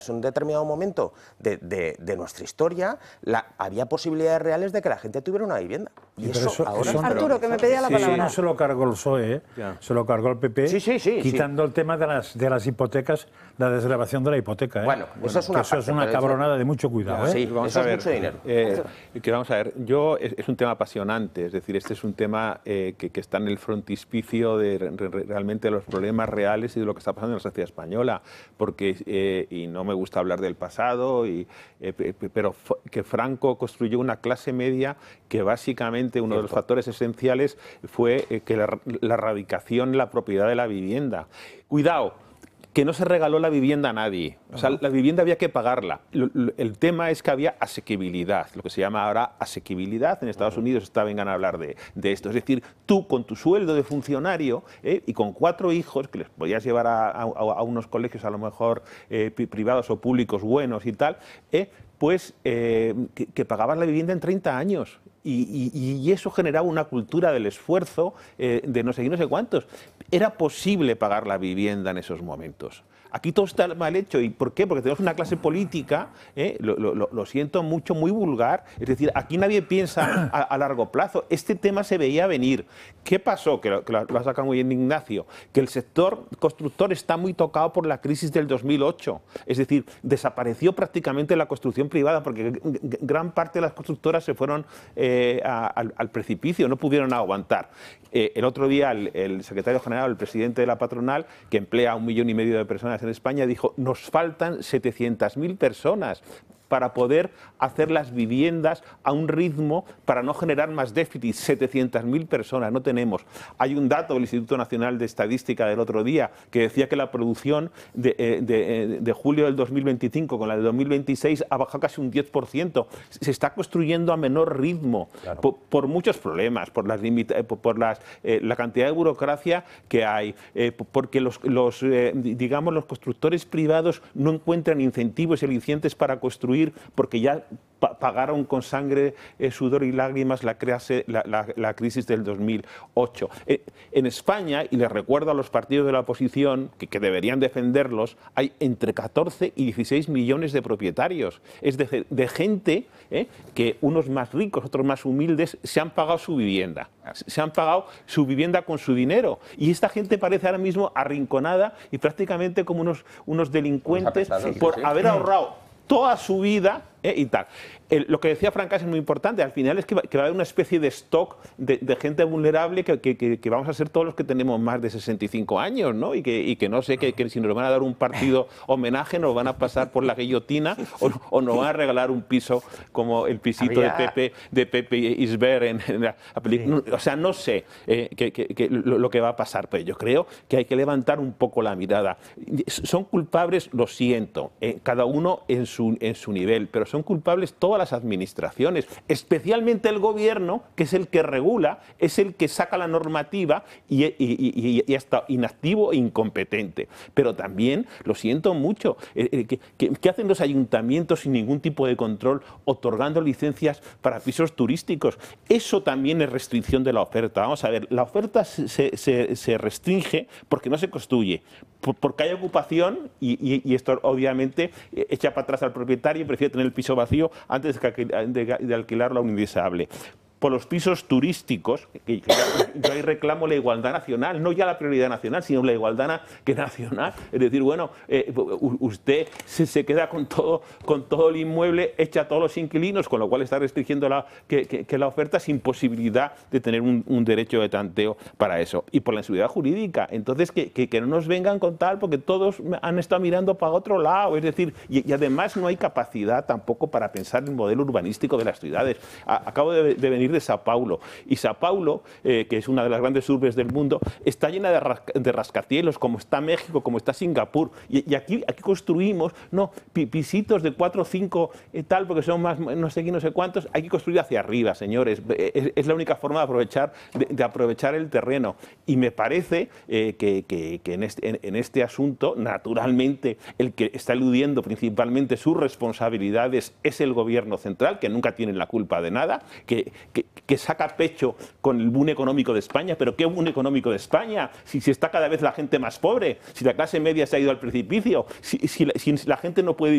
En un determinado momento de nuestra historia había posibilidades reales de que la gente tuviera una vivienda. Y eso ahora... Arturo, que me pedía la palabra. No se lo cargó el PSOE, se lo cargó el PP, quitando el tema de las hipotecas, la desgravación de la hipoteca. Bueno, eso es una cabronada de mucho cuidado. Sí, vamos a ver, mucho dinero. Vamos a ver, es un tema apasionante, es decir, este es un tema que está en el frontispicio de realmente los problemas reales y de lo que está pasando en la sociedad española, porque, y no me gusta hablar del pasado, pero que Franco construyó una clase media que básicamente uno de los factores esenciales fue que la erradicación de la propiedad de la vivienda. Cuidado, que no se regaló la vivienda a nadie. O sea, la vivienda había que pagarla. El tema es que había asequibilidad, lo que se llama ahora asequibilidad. En Estados Unidos vengan a hablar de esto. Es decir, tú con tu sueldo de funcionario y con 4 hijos, que les podías llevar a unos colegios a lo mejor privados o públicos buenos y tal, pues que pagabas la vivienda en 30 años. Y eso generaba una cultura del esfuerzo de no sé qué, no sé cuántos. Era posible pagar la vivienda en esos momentos. Aquí todo está mal hecho. ¿Y por qué? Porque tenemos una clase política, lo siento mucho, muy vulgar. Es decir, aquí nadie piensa a largo plazo. Este tema se veía venir. ¿Qué pasó? Que lo ha sacado muy bien Ignacio. Que el sector constructor está muy tocado por la crisis del 2008. Es decir, desapareció prácticamente la construcción privada porque gran parte de las constructoras se fueron al precipicio, no pudieron aguantar. El otro día el secretario general, el presidente de la patronal, que emplea a 1,5 millones de personas en España, dijo: nos faltan 700.000 personas para poder hacer las viviendas a un ritmo para no generar más déficit. 700.000 personas, no tenemos. Hay un dato del Instituto Nacional de Estadística del otro día que decía que la producción de julio del 2025 con la de 2026 ha bajado casi un 10%. Se está construyendo a menor ritmo, claro, por muchos problemas, por la cantidad de burocracia que hay, porque los constructores privados no encuentran incentivos y alicientes para construir porque ya pagaron con sangre, sudor y lágrimas la crisis del 2008. En España, y les recuerdo a los partidos de la oposición que deberían defenderlos, hay entre 14 y 16 millones de propietarios. Es decir, de gente que unos más ricos, otros más humildes, se han pagado su vivienda. Se han pagado su vivienda con su dinero. Y esta gente parece ahora mismo arrinconada y prácticamente como unos delincuentes por haber ahorrado toda su vida y tal. Lo que decía Francas es muy importante. Al final es que va a haber una especie de stock de gente vulnerable que vamos a ser todos los que tenemos más de 65 años, ¿no? Y que no sé, que si nos van a dar un partido homenaje nos van a pasar por la guillotina o nos van a regalar un piso como el pisito de Pepe Isbert en la película. O sea, no sé lo que va a pasar, pero yo creo que hay que levantar un poco la mirada. Son culpables, lo siento, cada uno en su nivel, pero son culpables todas las administraciones, especialmente el gobierno, que es el que regula, es el que saca la normativa y está inactivo e incompetente. Pero también, lo siento mucho, ¿qué hacen los ayuntamientos sin ningún tipo de control otorgando licencias para pisos turísticos? Eso también es restricción de la oferta. Vamos a ver, la oferta se restringe porque no se construye, porque hay ocupación y esto obviamente echa para atrás al propietario y prefiere tener el piso vacío antes de alquilarlo a un indeseable. Por los pisos turísticos, que yo ahí reclamo la igualdad nacional, no ya la prioridad nacional, sino la igualdad nacional. Es decir, bueno, usted se queda con todo el inmueble, echa a todos los inquilinos, con lo cual está restringiendo la oferta sin posibilidad de tener un derecho de tanteo para eso. Y por la inseguridad jurídica. Entonces, que no nos vengan con tal, porque todos han estado mirando para otro lado. Es decir, y además no hay capacidad tampoco para pensar en el modelo urbanístico de las ciudades. Acabo de venir de Sao Paulo, y Sao Paulo, que es una de las grandes urbes del mundo, está llena de rascacielos, como está México, como está Singapur, y aquí construimos pisitos de 4 o 5 tal, porque son más no sé qué, no sé cuántos. Hay que construir hacia arriba, señores. Es la única forma de aprovechar el terreno, y me parece que en este asunto, naturalmente, el que está eludiendo principalmente sus responsabilidades es el gobierno central, que nunca tiene la culpa de nada, que saca pecho con el boom económico de España. ¿Pero qué boom económico de España? Si está cada vez la gente más pobre, si la clase media se ha ido al precipicio, si la gente no puede